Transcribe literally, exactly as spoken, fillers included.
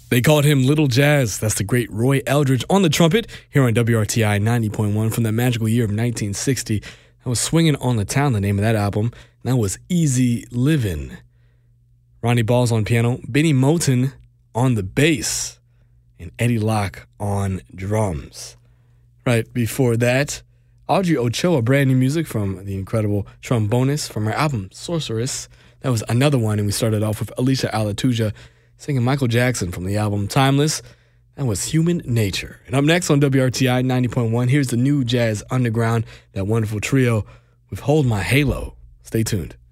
They called him Little Jazz. That's the great Roy Eldridge on the trumpet here on W R T I ninety point one from that magical year of nineteen sixty. That was Swinging on the Town, the name of that album. That was Easy Livin'. Ronnie Balls on piano, Benny Moten on the bass, and Eddie Locke on drums. Right before that, Audrey Ochoa, brand new music from the incredible trombonist from her album Sorceress. That was another one, and we started off with Alicia Alatuja singing Michael Jackson from the album Timeless. That was Human Nature. And up next on W R T I ninety point one, here's the new Jazz Underground, that wonderful trio with Hold My Halo. Stay tuned.